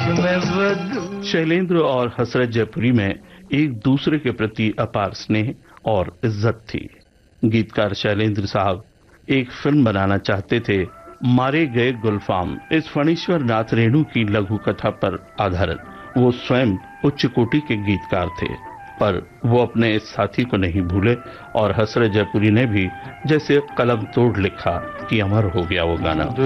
शैलेंद्र और हसरत जयपुरी में एक दूसरे के प्रति अपार स्नेह और इज्जत थी। गीतकार शैलेंद्र साहब एक फिल्म बनाना चाहते थे, मारे गए गुलफाम। इस फणीश्वर नाथ रेणु की लघु कथा पर आधारित। वो स्वयं उच्च कोटि के गीतकार थे, पर वो अपने इस साथी को नहीं भूले और हसरत जयपुरी ने भी जैसे कलम तोड़ लिखा कि अमर हो गया वो गाना।